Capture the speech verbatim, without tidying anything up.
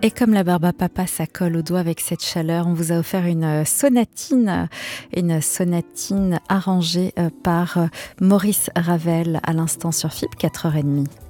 Et comme la barbe à papa, ça colle au doigt avec cette chaleur, on vous a offert une sonatine, une sonatine arrangée par Maurice Ravel à l'instant sur F I B quatre heures trente.